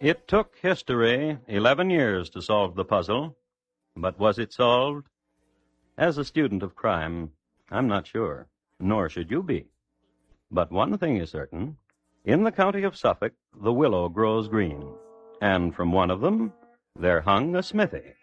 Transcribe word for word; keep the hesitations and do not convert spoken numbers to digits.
It took history eleven years to solve the puzzle, but was it solved? As a student of crime, I'm not sure, nor should you be. But one thing is certain. In the county of Suffolk, the willow grows green, and from one of them there hung a smithy.